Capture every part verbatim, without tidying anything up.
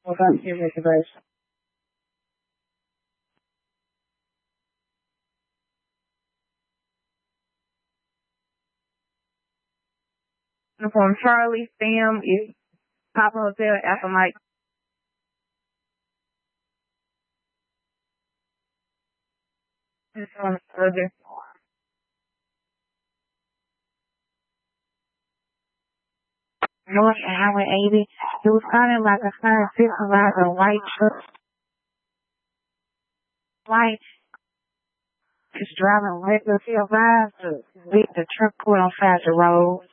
Hold on, here's the device. Uniform Charlie, Sam is Papa Hotel, Alpha Mike. This one further. North and Highway eighty. It was kind of like a fire supervisor, white truck. White. Just driving regular field vibes to beat the truck pulled on Faster Road.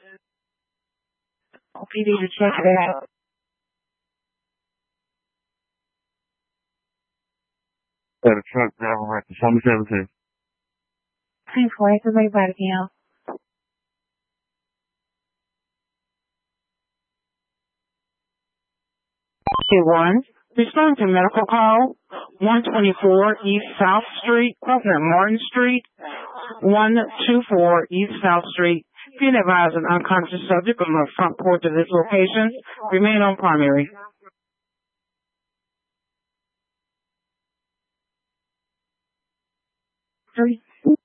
O P D to check it out. Got a truck driving right to seven seventeen. Thanks for it. Everybody else. Two one. Respond to medical call. one twenty-four East South Street, Coconut Martin Street. one twenty-four East South Street. Being advised an unconscious subject on the front porch of this location. Remain on primary. Three.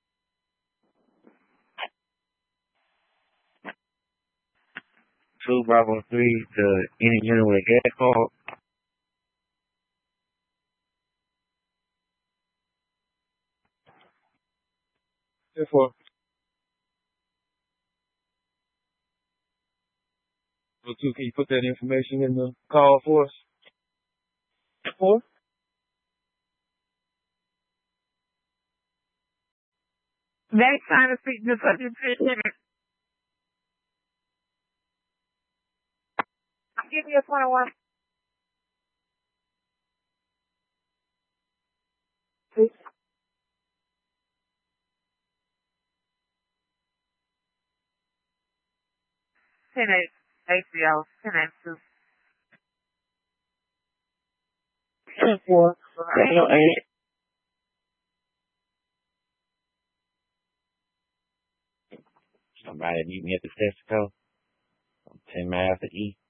Two Bravo three to any unit with a gas call. Therefore, so two, can you put that information in the call for us? Four. That kind of speak the fucking shit. I'll give you a twenty-one. Please. ten eight. A C L. ten eight two. ten four. Radio eight. Somebody meet me at the Texaco. ten miles to E.